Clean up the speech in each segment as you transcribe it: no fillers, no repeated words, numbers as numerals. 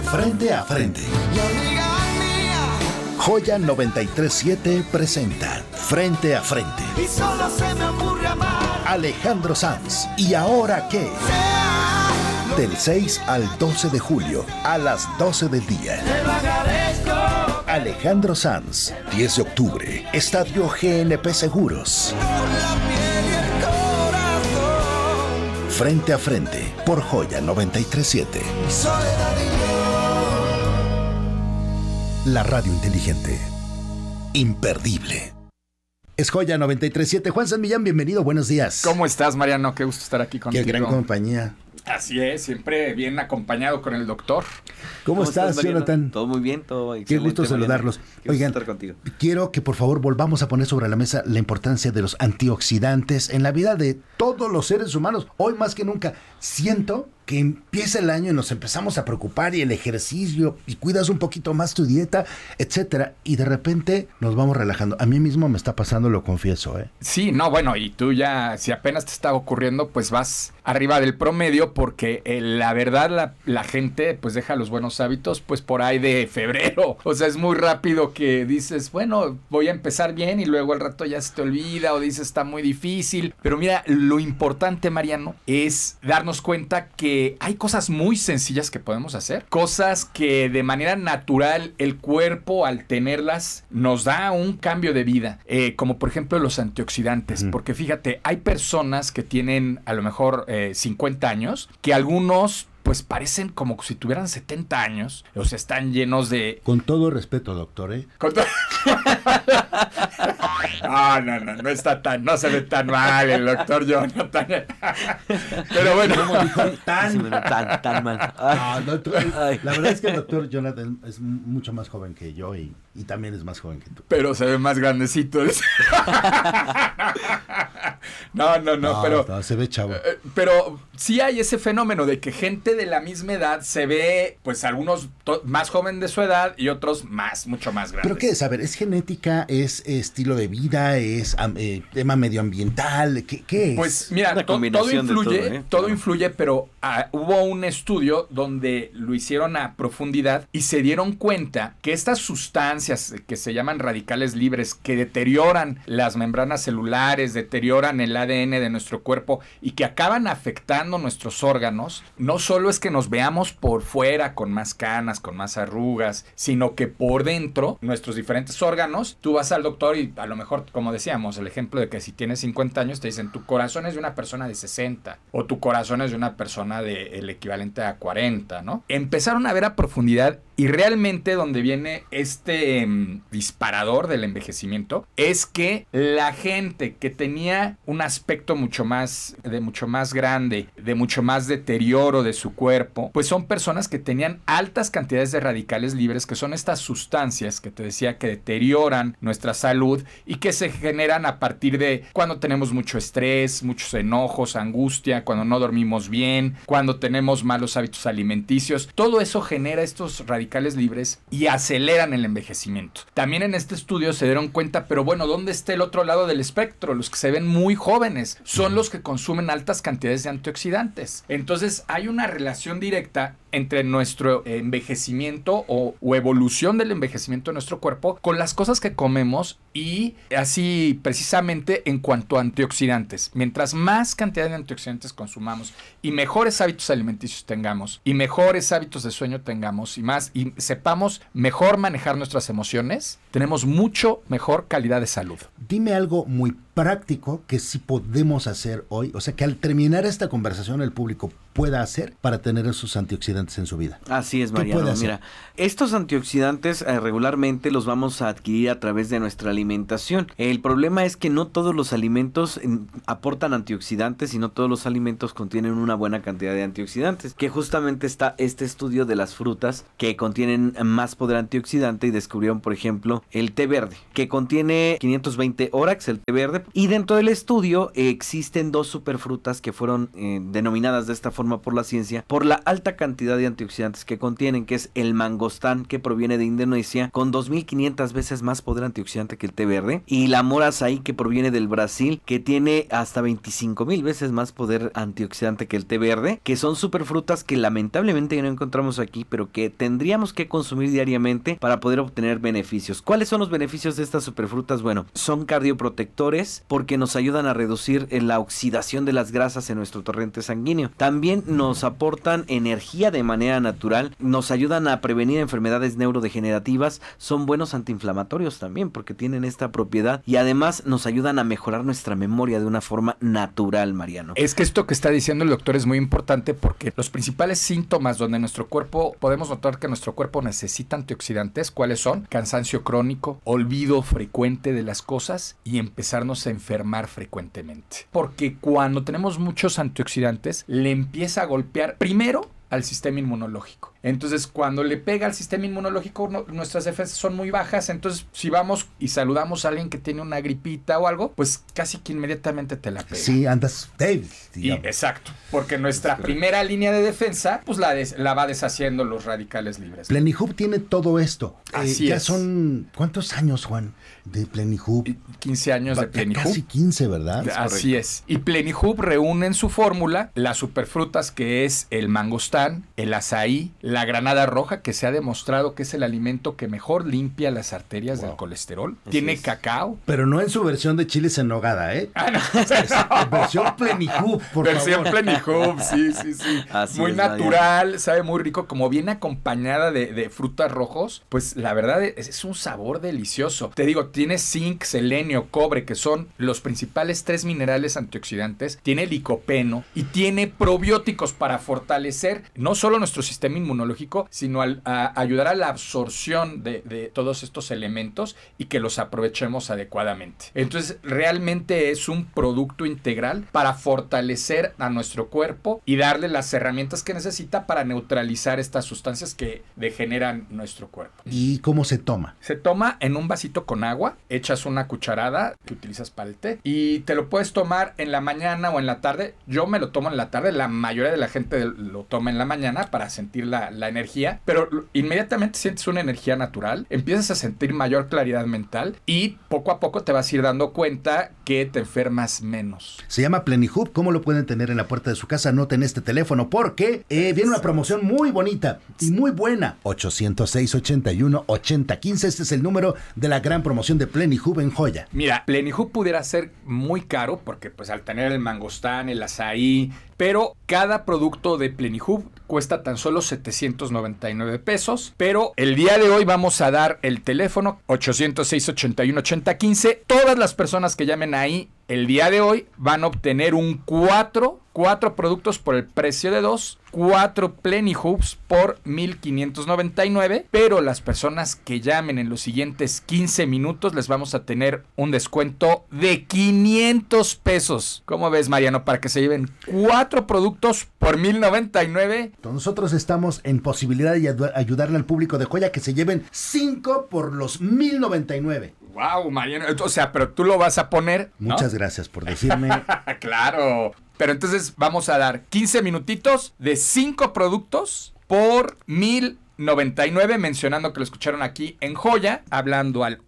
Frente a Frente. Joya 93.7 presenta Frente a Frente. Y solo se me ocurre amar. Alejandro Sanz. ¿Y ahora qué? Del 6 al 12 de julio a las 12 del día. Te lo agradezco. Alejandro Sanz, 10 de octubre, Estadio GNP Seguros. Con la piel y el corazón. Frente a Frente, por Joya 93.7. Mi soledad y yo. La radio inteligente. Imperdible. Es Joya 93.7. Juan San Millán, bienvenido, buenos días. ¿Cómo estás, Mariano? Qué gusto estar aquí contigo. Qué gran compañía. Así es, siempre bien acompañado con el doctor. ¿Cómo estás, Jonathan? Todo muy bien, todo excelente. Qué gusto saludarlos. Qué gusto Oigan, estar contigo. Quiero que por favor volvamos a poner sobre la mesa la importancia de los antioxidantes en la vida de todos los seres humanos. Hoy más que nunca siento que empieza el año y nos empezamos a preocupar y el ejercicio y cuidas un poquito más tu dieta, etcétera, y de repente nos vamos relajando. A mí mismo me está pasando, lo confieso, ¿eh? Sí, no, bueno, y tú ya, si apenas te está ocurriendo, pues vas arriba del promedio porque la verdad la gente pues deja los buenos hábitos pues por ahí de febrero. O sea, es muy rápido que dices, bueno, voy a empezar bien y luego al rato ya se te olvida o dices está muy difícil. Pero mira, lo importante, Mariano, es darnos cuenta que hay cosas muy sencillas que podemos hacer, cosas que de manera natural el cuerpo al tenerlas nos da un cambio de vida, como por ejemplo los antioxidantes, porque fíjate, hay personas que tienen a lo mejor 50 años, que algunos pues parecen como si tuvieran 70 años, o sea, están llenos de... Con todo respeto, doctor, ¿eh? No está tan, no se ve tan mal el doctor Jonathan. Pero bueno. ¿Cómo dijo? Tan mal. La verdad es que el doctor Jonathan es mucho más joven que yo y también es más joven que tú. Pero se ve más grandecito. No, pero... No, se ve chavo. Pero sí hay ese fenómeno de que gente de la misma edad se ve, pues algunos más joven de su edad y otros mucho más grandes. ¿Pero qué es? A ver, ¿es genética? ¿Es estilo de vida? ¿Es tema medioambiental? ¿Qué es? Pues mira, todo influye, todo influye, pero hubo un estudio donde lo hicieron a profundidad y se dieron cuenta que estas sustancias que se llaman radicales libres, que deterioran las membranas celulares, deterioran el ADN de nuestro cuerpo y que acaban afectando nuestros órganos, no solo es que nos veamos por fuera con más canas, con más arrugas, sino que por dentro, nuestros diferentes órganos, tú vas al doctor y a lo mejor, como decíamos, el ejemplo de que si tienes 50 años te dicen tu corazón es de una persona de 60 o tu corazón es de una persona el equivalente a 40, ¿no? Empezaron a ver a profundidad y realmente donde viene este disparador del envejecimiento es que la gente que tenía un aspecto mucho más grande, de mucho más deterioro de su cuerpo, pues son personas que tenían altas cantidades de radicales libres, que son estas sustancias que te decía que deterioran nuestra salud y que se generan a partir de cuando tenemos mucho estrés, muchos enojos, angustia, cuando no dormimos bien, cuando tenemos malos hábitos alimenticios. Todo eso genera estos radicales libres y aceleran el envejecimiento. También en este estudio se dieron cuenta, pero bueno, ¿dónde está el otro lado del espectro? Los que se ven muy jóvenes son los que consumen altas cantidades de antioxidantes. Entonces hay una relación directa entre nuestro envejecimiento o evolución del envejecimiento de nuestro cuerpo con las cosas que comemos y así precisamente en cuanto a antioxidantes. Mientras más cantidad de antioxidantes consumamos y mejores hábitos alimenticios tengamos y mejores hábitos de sueño tengamos y sepamos mejor manejar nuestras emociones, tenemos mucho mejor calidad de salud. Dime algo muy práctico que sí podemos hacer hoy, o sea, que al terminar esta conversación el público pueda hacer para tener esos antioxidantes en su vida. Así es, Mariano. Mira, estos antioxidantes regularmente los vamos a adquirir a través de nuestra alimentación. El problema es que no todos los alimentos aportan antioxidantes y no todos los alimentos contienen una buena cantidad de antioxidantes, que justamente está este estudio de las frutas que contienen más poder antioxidante y descubrieron, por ejemplo, el té verde, que contiene 520 órax, el té verde, y dentro del estudio existen dos superfrutas que fueron denominadas de esta forma forma por la ciencia por la alta cantidad de antioxidantes que contienen, que es el mangostán, que proviene de Indonesia, con 2.500 veces más poder antioxidante que el té verde, y la mora açaí, que proviene del Brasil, que tiene hasta 25,000 veces más poder antioxidante que el té verde, que son superfrutas que lamentablemente no encontramos aquí, pero que tendríamos que consumir diariamente para poder obtener beneficios. ¿Cuáles son los beneficios de estas superfrutas? Bueno, son cardioprotectores porque nos ayudan a reducir la oxidación de las grasas en nuestro torrente sanguíneo. También nos aportan energía de manera natural, nos ayudan a prevenir enfermedades neurodegenerativas, son buenos antiinflamatorios también porque tienen esta propiedad y además nos ayudan a mejorar nuestra memoria de una forma natural, Mariano. Es que esto que está diciendo el doctor es muy importante porque los principales síntomas donde nuestro cuerpo, podemos notar que nuestro cuerpo necesita antioxidantes, ¿cuáles son? Cansancio crónico, olvido frecuente de las cosas y empezarnos a enfermar frecuentemente. Porque cuando tenemos muchos antioxidantes, le empieza a golpear primero al sistema inmunológico. Entonces, cuando le pega al sistema inmunológico, nuestras defensas son muy bajas. Entonces, si vamos y saludamos a alguien que tiene una gripita o algo, pues casi que inmediatamente te la pega. Sí, andas débil. Exacto. Porque nuestra primera línea de defensa, pues la va deshaciendo los radicales libres. Plenihub tiene todo esto. Así ya es. Son, ¿cuántos años, Juan, de Plenihub? 15 años de Plenihub. Casi 15, ¿verdad? Así es. Y Plenihub reúne en su fórmula las superfrutas que es el mangostán, el azaí, la granada roja, que se ha demostrado que es el alimento que mejor limpia las arterias del colesterol. Tiene cacao. Pero no en su versión de chiles en nogada, ¿eh? Ah, no. Versión Plenihub, por Versión favor. Plenihub, sí. Así muy es, natural, sabe muy rico. Como viene acompañada de frutas rojos, pues la verdad es un sabor delicioso. Te digo, tiene zinc, selenio, cobre, que son los principales 3 minerales antioxidantes. Tiene licopeno y tiene probióticos para fortalecer no solo nuestro sistema inmunológico, sino a ayudar a la absorción de todos estos elementos y que los aprovechemos adecuadamente. Entonces, realmente es un producto integral para fortalecer a nuestro cuerpo y darle las herramientas que necesita para neutralizar estas sustancias que degeneran nuestro cuerpo. ¿Y cómo se toma? Se toma en un vasito con agua, echas una cucharada que utilizas para el té y te lo puedes tomar en la mañana o en la tarde. Yo me lo tomo en la tarde, la mayoría de la gente lo toma en la mañana para sentir la energía, pero inmediatamente sientes una energía natural, empiezas a sentir mayor claridad mental y poco a poco te vas a ir dando cuenta que te enfermas menos. Se llama Plenihub. ¿Cómo lo pueden tener en la puerta de su casa? Anoten este teléfono porque viene una promoción muy bonita y muy buena. 806-81-8015. Este es el número de la gran promoción de Plenihub en Joya. Mira, Plenihub pudiera ser muy caro porque pues al tener el mangostán, el azaí, pero cada producto de Plenihub cuesta tan solo 799 pesos. Pero el día de hoy vamos a dar el teléfono 806-81-8015. Todas las personas que llamen ahí el día de hoy van a obtener un 4 productos por el precio de 2, 4 Plenihubs por 1,599, pero las personas que llamen en los siguientes 15 minutos les vamos a tener un descuento de 500 pesos. ¿Cómo ves, Mariano? Para que se lleven 4 productos por 1,099. Nosotros estamos en posibilidad de ayudarle al público de Joya que se lleven 5 por los 1,099. Wow, Mariano. O sea, pero tú lo vas a poner, ¿no? Muchas gracias por decirme. Claro. Pero entonces vamos a dar 15 minutitos de 5 productos por 1,099, mencionando que lo escucharon aquí en Joya, hablando al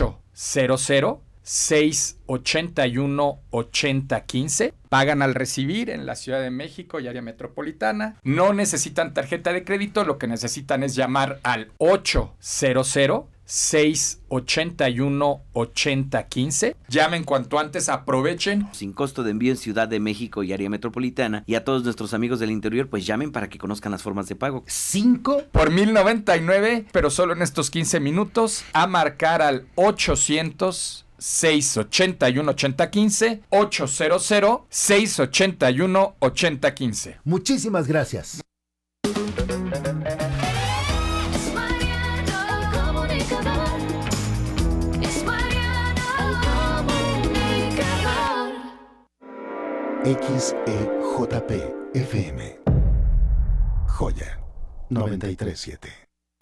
800-681-8015. Pagan al recibir en la Ciudad de México y área metropolitana. No necesitan tarjeta de crédito, lo que necesitan es llamar al 800-681-8015. Llamen cuanto antes, aprovechen. Sin costo de envío en Ciudad de México y área metropolitana. Y a todos nuestros amigos del interior, pues llamen para que conozcan las formas de pago. 5 por 1,099, pero solo en estos 15 minutos. A marcar al 800-681-8015, 800-681-8015. Muchísimas gracias. Es Mariano el comunicador. Es Mariano el comunicador. XEJP FM. Joya 93.7.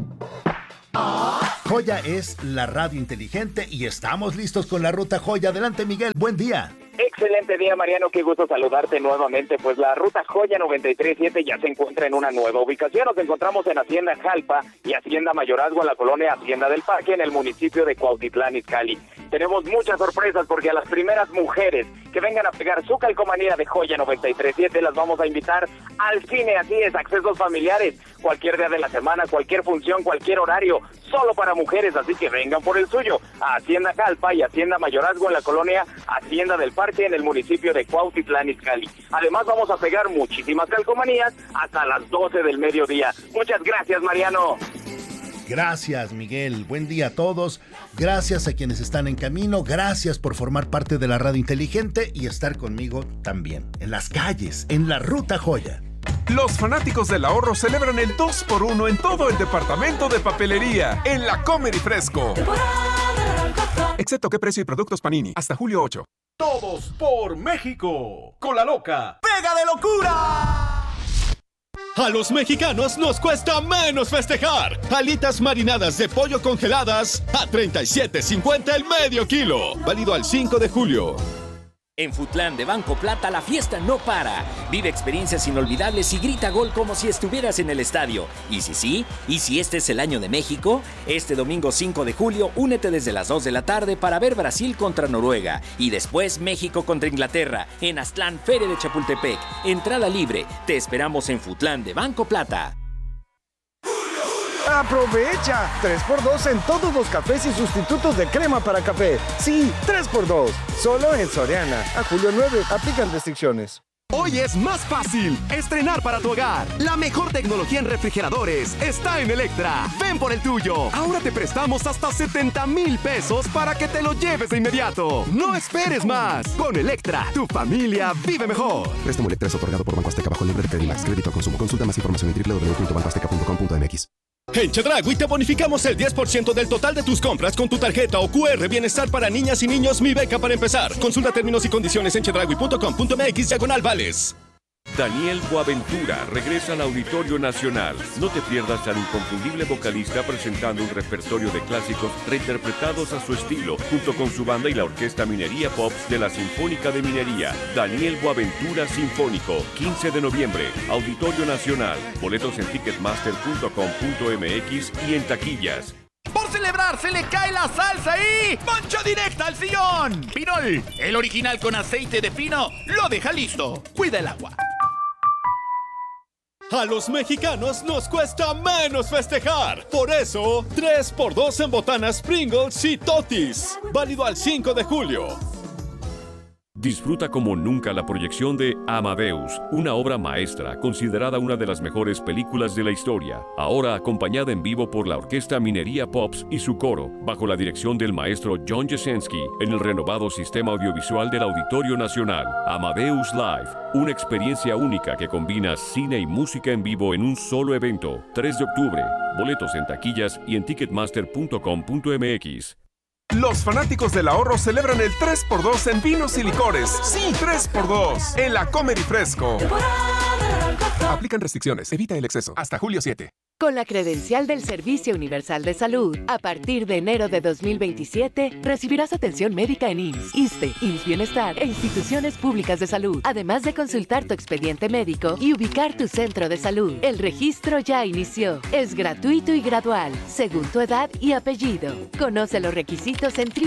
Joya es la radio inteligente y estamos listos con la ruta Joya. Adelante, Miguel. Buen día. Excelente día, Mariano, qué gusto saludarte nuevamente. Pues la ruta Joya 93.7 ya se encuentra en una nueva ubicación. Nos encontramos en Hacienda Jalpa y Hacienda Mayorazgo, en la colonia Hacienda del Parque, en el municipio de Cuautitlán Izcalli. Tenemos muchas sorpresas porque a las primeras mujeres que vengan a pegar su calcomanía de Joya 93.7 las vamos a invitar al cine. Así es, accesos familiares, cualquier día de la semana, cualquier función, cualquier horario, solo para mujeres, así que vengan por el suyo a Hacienda Jalpa y Hacienda Mayorazgo en la colonia Hacienda del Parque en el municipio de Cuautitlán Izcalli. Además vamos a pegar muchísimas calcomanías hasta las 12 del mediodía. Muchas gracias, Mariano. Gracias, Miguel. Buen día a todos. Gracias a quienes están en camino. Gracias por formar parte de la radio inteligente y estar conmigo también en las calles, en la Ruta Joya. Los fanáticos del ahorro celebran el 2x1 en todo el departamento de papelería en la Comer y Fresco. Excepto qué precio y productos Panini. Hasta julio 8. Todos por México. Con la loca. ¡Pega de locura! A los mexicanos nos cuesta menos festejar. Alitas marinadas de pollo congeladas a $37.50 el medio kilo. Válido al 5 de julio. En Futlán de Banco Plata la fiesta no para. Vive experiencias inolvidables y grita gol como si estuvieras en el estadio. Y si sí, y si este es el año de México, este domingo 5 de julio únete desde las 2 de la tarde para ver Brasil contra Noruega y después México contra Inglaterra en Aztlán, Feria de Chapultepec. Entrada libre. Te esperamos en Futlán de Banco Plata. ¡Aprovecha! 3x2 en todos los cafés y sustitutos de crema para café. Sí, 3x2. Solo en Soriana. A julio 9. Aplican restricciones. Hoy es más fácil estrenar para tu hogar. La mejor tecnología en refrigeradores está en Electra. Ven por el tuyo. Ahora te prestamos hasta 70,000 pesos para que te lo lleves de inmediato. No esperes más. Con Electra, tu familia vive mejor. Préstamo Electra es otorgado por Banco Azteca bajo el nombre de Credimax. Crédito al consumo. Consulta más información en www.bancoazteca.com.mx. En Chedraui te bonificamos el 10% del total de tus compras con tu tarjeta o QR Bienestar para niñas y niños Mi Beca para empezar. Consulta términos y condiciones en chedraui.com.mx/vales. Daniel Boaventura regresa al Auditorio Nacional. No te pierdas al inconfundible vocalista presentando un repertorio de clásicos reinterpretados a su estilo, junto con su banda y la Orquesta Minería Pops de la Sinfónica de Minería. Daniel Boaventura Sinfónico, 15 de noviembre, Auditorio Nacional. Boletos en ticketmaster.com.mx y en taquillas. Por celebrar se le cae la salsa y mancha directa al sillón. Pinol, el original con aceite de pino, lo deja listo. Cuida el agua. A los mexicanos nos cuesta menos festejar. Por eso, 3x2 en botanas Pringles y Totis. Válido al 5 de julio. Disfruta como nunca la proyección de Amadeus, una obra maestra considerada una de las mejores películas de la historia, ahora acompañada en vivo por la Orquesta Minería Pops y su coro, bajo la dirección del maestro John Jasenski, en el renovado sistema audiovisual del Auditorio Nacional. Amadeus Live, una experiencia única que combina cine y música en vivo en un solo evento. 3 de octubre, boletos en taquillas y en ticketmaster.com.mx. Los fanáticos del ahorro celebran el 3x2 en vinos y licores. Sí, 3x2 en la Comer y Fresco. Aplican restricciones. Evita el exceso. Hasta julio 7. Con la credencial del Servicio Universal de Salud, a partir de enero de 2027, recibirás atención médica en IMSS, ISSSTE, IMSS Bienestar e instituciones públicas de salud, además de consultar tu expediente médico y ubicar tu centro de salud. El registro ya inició. Es gratuito y gradual, según tu edad y apellido. Conoce los requisitos en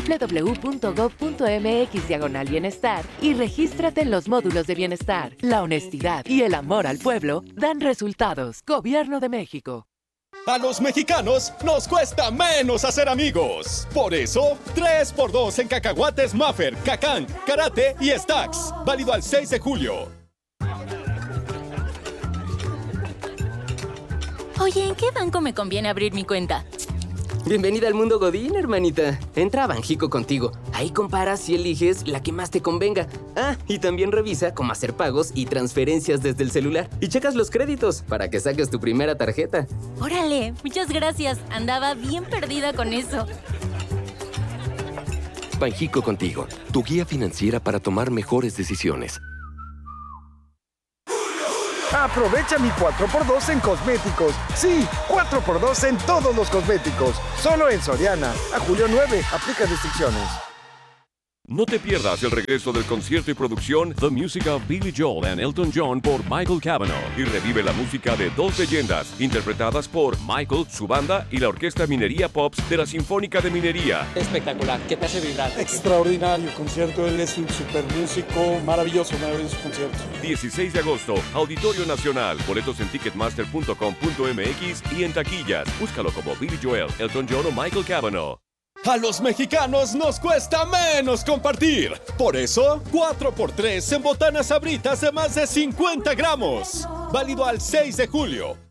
www.gov.mx/bienestar y regístrate en los módulos de bienestar. La honestidad y el amor al pueblo dan resultados. Gobierno de México. A los mexicanos nos cuesta menos hacer amigos. Por eso, 3x2 en cacahuates Maffer, Cacán, Karate y Stax. Válido al 6 de julio. Oye, ¿en qué banco me conviene abrir mi cuenta? Bienvenida al mundo Godín, hermanita. Entra a Banjico contigo. Ahí comparas y eliges la que más te convenga. Ah, y también revisa cómo hacer pagos y transferencias desde el celular. Y checas los créditos para que saques tu primera tarjeta. Órale, muchas gracias. Andaba bien perdida con eso. Banjico contigo, tu guía financiera para tomar mejores decisiones. Aprovecha mi 4x2 en cosméticos. Sí, 4x2 en todos los cosméticos. Solo en Soriana. A julio 9. Aplica restricciones. No te pierdas el regreso del concierto y producción The Music of Billy Joel and Elton John por Michael Cavanaugh y revive la música de dos leyendas interpretadas por Michael, su banda y la Orquesta Minería Pops de la Sinfónica de Minería. Espectacular, ¿qué te hace vibrar? Extraordinario concierto, él es un super músico, maravilloso concierto. 16 de agosto, Auditorio Nacional, boletos en ticketmaster.com.mx y en taquillas. Búscalo como Billy Joel, Elton John o Michael Cavanaugh. A los mexicanos nos cuesta menos compartir. Por eso, 4x3 en botanas Sabritas de más de 50 gramos. Válido al 6 de julio.